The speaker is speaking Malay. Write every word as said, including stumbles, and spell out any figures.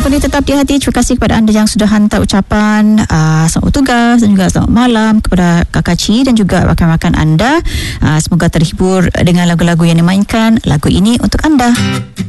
Boleh tetap di hati. Terima kasih kepada anda yang sudah hantar ucapan uh, selamat bertugas dan juga selamat malam kepada Kakak Ci dan juga rakan-rakan anda. Uh, semoga terhibur dengan lagu-lagu yang dimainkan. Lagu ini untuk anda.